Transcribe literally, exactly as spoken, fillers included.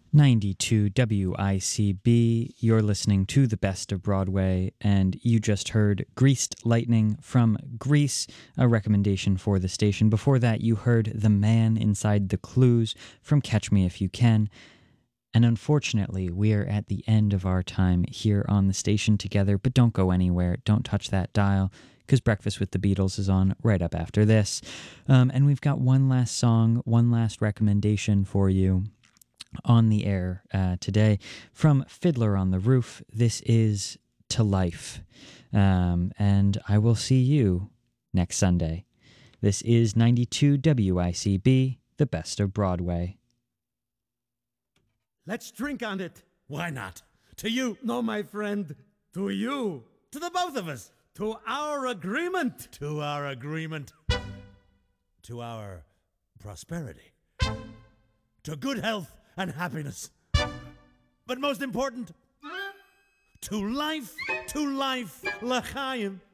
ninety-two W I C B, you're listening to the best of Broadway, and you just heard Greased Lightning from Grease, a recommendation for the station. Before that, you heard The Man Inside the Clues from Catch Me If You Can. And unfortunately, we are at the end of our time here on the station together, but don't go anywhere. Don't touch that dial, because Breakfast with the Beatles is on right up after this. Um, and we've got one last song, one last recommendation for you on the air uh, today from Fiddler on the Roof. This is To Life. Um, and I will see you next Sunday. This is ninety-two W I C B, the best of Broadway. Let's drink on it. Why not? To you. No, my friend. To you. To the both of us. To our agreement. To our agreement. To our prosperity. To good health and happiness. But most important, to life, to life, l'chaim.